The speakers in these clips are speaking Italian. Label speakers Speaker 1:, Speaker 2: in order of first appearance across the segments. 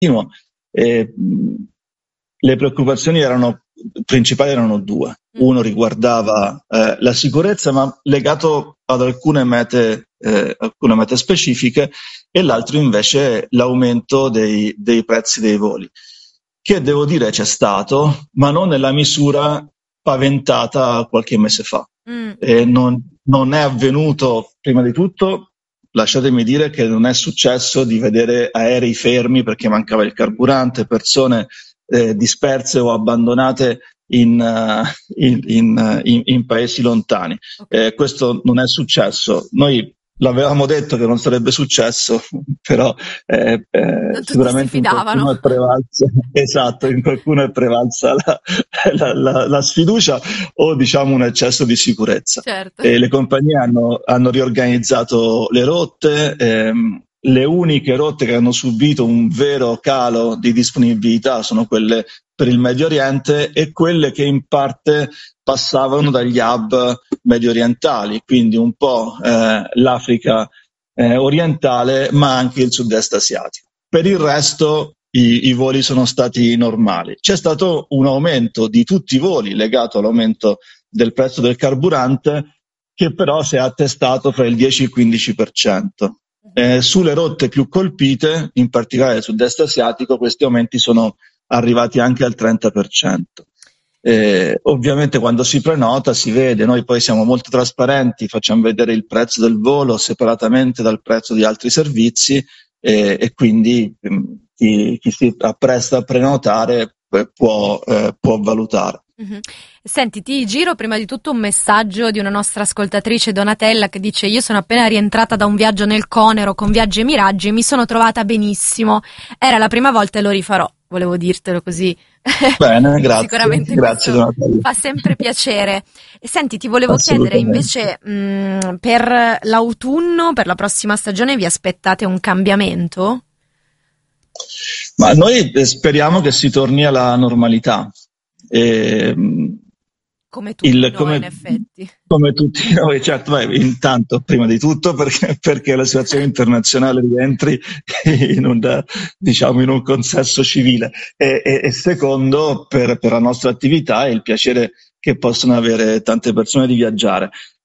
Speaker 1: continuo. Le preoccupazioni principali erano due. Uno riguardava la sicurezza, ma legato ad alcune mete specifiche, e l'altro invece l'aumento dei prezzi dei voli, che devo dire c'è stato, ma non nella misura paventata qualche mese fa. Non è avvenuto, prima di tutto, lasciatemi dire che non è successo di vedere aerei fermi perché mancava il carburante, persone disperse o abbandonate in paesi lontani. Questo non è successo. Noi l'avevamo detto che non sarebbe successo, però sicuramente in qualcuno è prevalsa, esatto, in qualcuno è prevalsa la sfiducia o diciamo un eccesso di sicurezza.
Speaker 2: Certo.
Speaker 1: Le compagnie hanno riorganizzato le rotte. Le uniche rotte che hanno subito un vero calo di disponibilità sono quelle per il Medio Oriente e quelle che in parte passavano dagli hub medio orientali, quindi un po' l'Africa orientale, ma anche il sud-est asiatico. Per il resto i voli sono stati normali. C'è stato un aumento di tutti i voli legato all'aumento del prezzo del carburante, che però si è attestato fra il 10 e il 15%. Sulle rotte più colpite, in particolare il sud-est asiatico, questi aumenti sono arrivati anche al 30%. Ovviamente quando si prenota si vede, noi poi siamo molto trasparenti, facciamo vedere il prezzo del volo separatamente dal prezzo di altri servizi e quindi chi si appresta a prenotare può valutare.
Speaker 2: Mm-hmm. Senti, ti giro prima di tutto un messaggio di una nostra ascoltatrice, Donatella, che dice: io sono appena rientrata da un viaggio nel Conero con Viaggi e Miraggi e mi sono trovata benissimo, era la prima volta e lo rifarò. Volevo dirtelo così.
Speaker 1: Bene, grazie.
Speaker 2: Sicuramente
Speaker 1: grazie,
Speaker 2: questo fa sempre piacere. E senti, ti volevo chiedere invece, per l'autunno, per la prossima stagione, vi aspettate un cambiamento?
Speaker 1: Ma noi speriamo che si torni alla normalità.
Speaker 2: Come tutti noi, in effetti.
Speaker 1: Come tutti noi, certo. Intanto, prima di tutto, perché la situazione internazionale rientri in un consesso civile. E secondo, per la nostra attività e il piacere che possono avere tante persone di viaggiare.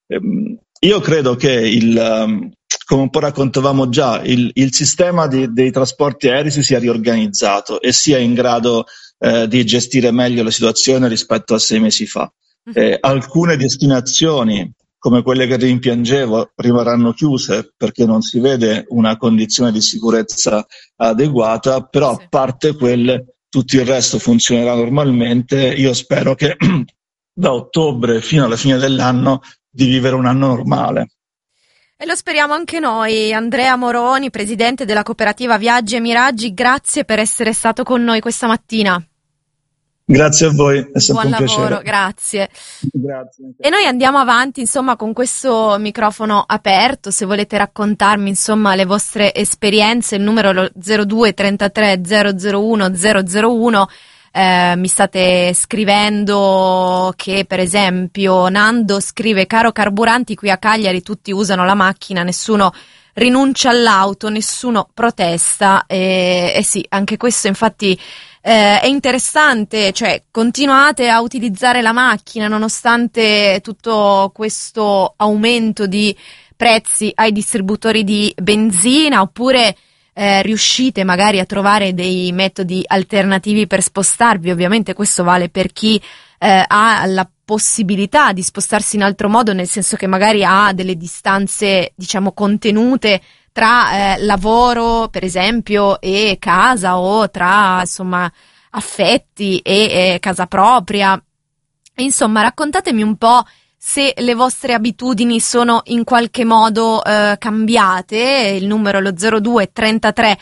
Speaker 1: Io credo che come un po' raccontavamo già, il sistema dei trasporti aerei si sia riorganizzato e sia in grado di gestire meglio la situazione rispetto a 6 mesi fa. Alcune destinazioni, come quelle che rimpiangevo, rimarranno chiuse perché non si vede una condizione di sicurezza adeguata, però a parte quelle tutto il resto funzionerà normalmente. Io spero che da ottobre fino alla fine dell'anno di vivere un anno normale.
Speaker 2: E lo speriamo anche noi. Andrea Moroni, presidente della cooperativa Viaggi e Miraggi, grazie per essere stato con noi questa mattina.
Speaker 1: Grazie a voi, è sempre un piacere.
Speaker 2: Buon lavoro, grazie.
Speaker 1: Grazie.
Speaker 2: E noi andiamo avanti, insomma, con questo microfono aperto. Se volete raccontarmi, insomma, le vostre esperienze, il numero 02 33 001 001. Mi state scrivendo che, per esempio, Nando scrive: caro carburanti, qui a Cagliari tutti usano la macchina, nessuno rinuncia all'auto, nessuno protesta. Sì, anche questo infatti è interessante, cioè continuate a utilizzare la macchina nonostante tutto questo aumento di prezzi ai distributori di benzina, oppure riuscite magari a trovare dei metodi alternativi per spostarvi. Ovviamente questo vale per chi ha la possibilità di spostarsi in altro modo, nel senso che magari ha delle distanze, diciamo, contenute tra lavoro, per esempio, e casa, o tra, insomma, affetti e casa propria. Insomma, raccontatemi un po' se le vostre abitudini sono in qualche modo cambiate. Il numero è lo 02 33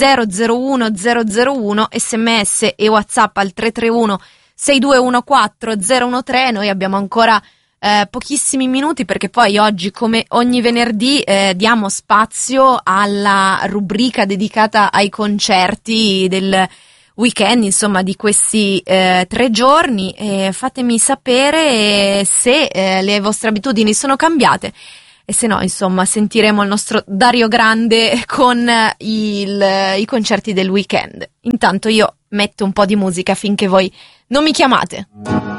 Speaker 2: 001 001, sms e WhatsApp al 331 6214 013. Noi abbiamo ancora pochissimi minuti, perché poi oggi, come ogni venerdì, diamo spazio alla rubrica dedicata ai concerti del weekend, insomma, di questi 3 giorni. Fatemi sapere se le vostre abitudini sono cambiate. e se no, insomma, sentiremo il nostro Dario Grande con i concerti del weekend. Intanto io metto un po' di musica finché voi non mi chiamate.